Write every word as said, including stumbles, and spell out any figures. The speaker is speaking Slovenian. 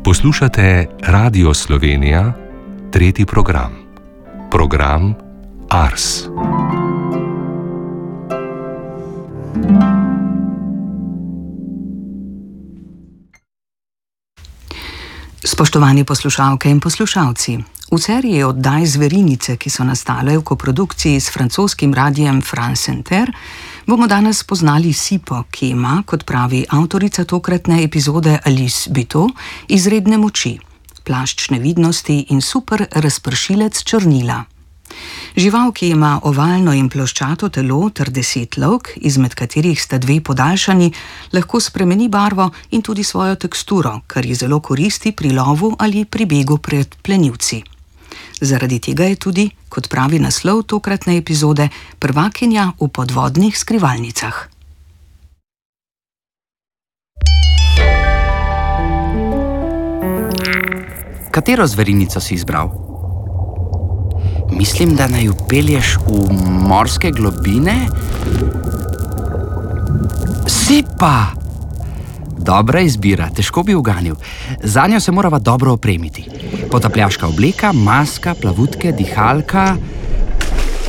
Poslušate Radio Slovenija, tretji program. Program Ars. Spoštovani poslušalke in poslušalci, v seriji oddaj Zverinice, ki so nastale v koprodukciji s francoskim radiem France Inter, bomo danes poznali Sipo, ki ima, kot pravi avtorica tokratne epizode Alice Buteau, izredne moči, plašč nevidnosti in super razpršilec črnila. Žival, ki ima ovalno in ploščato telo ter deset lovk, izmed katerih sta dve podaljšani, lahko spremeni barvo in tudi svojo teksturo, kar ji zelo koristi pri lovu ali pri begu pred plenilci. Zaradi tega je tudi, kot pravi naslov tokratne epizode, prvakinja v podvodnih skrivalnicah. Katero zverinico si izbral? Mislim, da naj upelješ v morske globine? Sipa! Dobra izbira, težko bi uganil. Zanjo se morava dobro opremiti. Potapljaška obleka, maska, plavutke, dihalka...